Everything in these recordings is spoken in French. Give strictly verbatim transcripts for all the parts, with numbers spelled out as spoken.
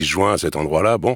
joint à cet endroit-là, bon,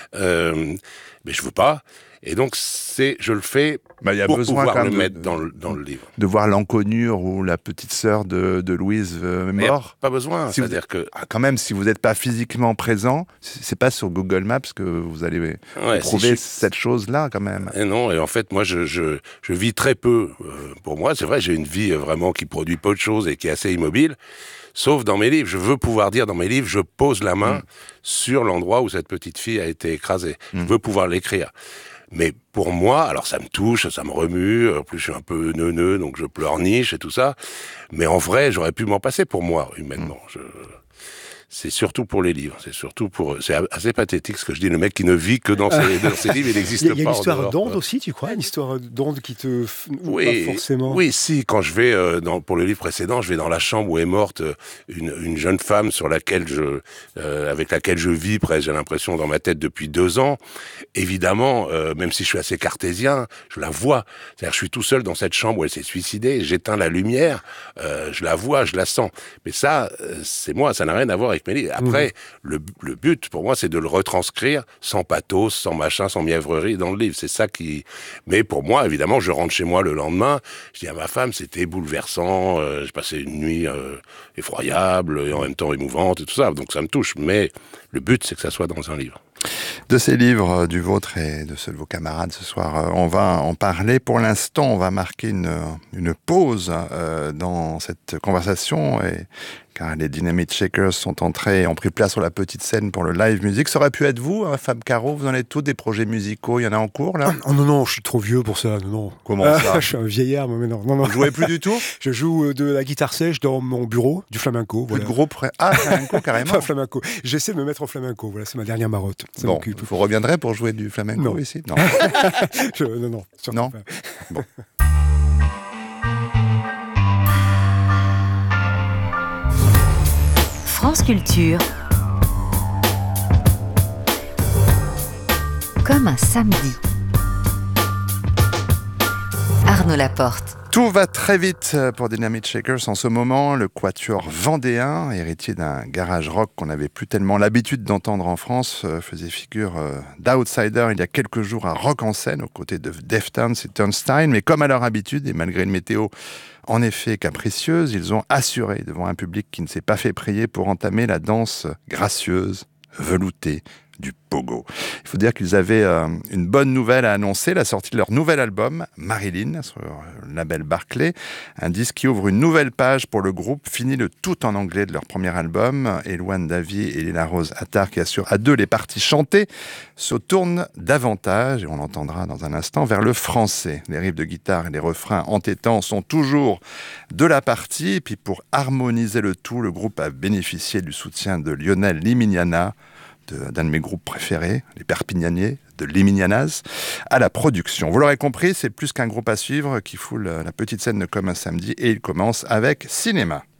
euh, mais je veux pas. Et donc, c'est, je le fais bah, y a pour besoin pouvoir quand le même mettre de, dans le, dans le livre. De voir l'enconure où la petite sœur de, de Louise euh, est mort. Pas besoin, si c'est-à-dire vous, que... ah, quand même, si vous n'êtes pas physiquement présent, c'est pas sur Google Maps que vous allez ouais, trouver si je... cette chose-là, quand même. Et non, et en fait, moi, je, je, je vis très peu. Euh, pour moi, c'est vrai, j'ai une vie vraiment qui produit peu de choses et qui est assez immobile. Sauf dans mes livres. Je veux pouvoir dire dans mes livres, je pose la main mmh. sur l'endroit où cette petite fille a été écrasée. Mmh. Je veux pouvoir l'écrire. Mais pour moi, alors ça me touche, ça me remue, en plus je suis un peu neuneux, donc je pleurniche et tout ça. Mais en vrai, j'aurais pu m'en passer pour moi, humainement. Mmh. Je... C'est surtout pour les livres, c'est surtout pour... C'est assez pathétique ce que je dis, le mec qui ne vit que dans ses, dans ses livres, il n'existe pas. Il y a une histoire d'onde aussi, tu crois? Une histoire d'onde qui te... Oui, pas forcément... oui, si, quand je vais, euh, dans, pour le livre précédent, je vais dans la chambre où est morte euh, une, une jeune femme sur laquelle je, euh, avec laquelle je vis, presque, j'ai l'impression, dans ma tête depuis deux ans. Évidemment, euh, même si je suis assez cartésien, je la vois. C'est-à-dire, je suis tout seul dans cette chambre où elle s'est suicidée, j'éteins la lumière, euh, je la vois, je la sens. Mais ça, euh, c'est moi, ça n'a rien à voir avec mes livres. Après, mmh. le, le but, pour moi, c'est de le retranscrire sans pathos, sans machin, sans mièvrerie dans le livre. C'est ça qui... Mais pour moi, évidemment, je rentre chez moi le lendemain, je dis à ma femme, c'était bouleversant, euh, j'ai passé une nuit euh, effroyable et en même temps émouvante et tout ça. Donc ça me touche. Mais le but, c'est que ça soit dans un livre. De ces livres, du vôtre et de ceux de vos camarades ce soir, on va en parler. Pour l'instant, on va marquer une, une pause euh, dans cette conversation, et, car les Dynamite Shakers sont entrés et ont pris place sur la petite scène pour le live music. Ça aurait pu être vous, hein, Fab Caro, vous en êtes tous des projets musicaux, il y en a en cours là? Oh non, non, je suis trop vieux pour ça, non, non. Comment ça? Je suis un vieillard, mais non, non, non. Vous jouez plus du tout? Je joue de la guitare sèche dans mon bureau, du flamenco. Plus voilà. de groupe? Ah, flamenco carrément? Enfin, flamenco. J'essaie de me mettre en flamenco, voilà, c'est ma dernière marotte. Ça bon, m'occupe. vous reviendrez pour jouer du flamenco non. ici? Non. je, non, non, non. Pas. Bon. France Culture. Comme un samedi. Arnaud Laporte. Tout va très vite pour Dynamite Shakers en ce moment. Le quatuor vendéen, héritier d'un garage rock qu'on n'avait plus tellement l'habitude d'entendre en France, faisait figure d'outsider il y a quelques jours à Rock en scène, aux côtés de Deftones et Turnstile. Mais comme à leur habitude, et malgré une météo en effet capricieuse, ils ont assuré devant un public qui ne s'est pas fait prier pour entamer la danse gracieuse, veloutée, du pogo. Il faut dire qu'ils avaient euh, une bonne nouvelle à annoncer, la sortie de leur nouvel album, Marilyn, sur le label Barclay, un disque qui ouvre une nouvelle page pour le groupe, fini le tout en anglais de leur premier album. Éloine Davy et Léla Rose Attard, qui assurent à deux les parties chantées, se tournent davantage, et on l'entendra dans un instant, vers le français. Les riffs de guitare et les refrains entêtants sont toujours de la partie, et puis pour harmoniser le tout, le groupe a bénéficié du soutien de Lionel Limignana, d'un de mes groupes préférés, les Perpignaniers, de Limignanas, à la production. Vous l'aurez compris, c'est plus qu'un groupe à suivre qui foule la petite scène de Comme un samedi, et il commence avec cinéma.